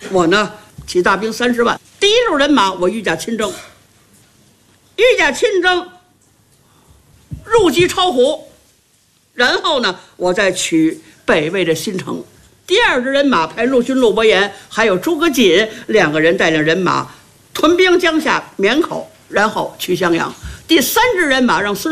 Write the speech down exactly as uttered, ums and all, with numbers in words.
我呢起大兵三十万，第一路人马我御驾亲征，御驾亲征，入击巢湖，然后呢，我再取北魏的新城。第二支人马派陆逊、陆伯言还有诸葛瑾两个人带领人马屯兵江夏、绵口，然后取襄阳。第三支人马让孙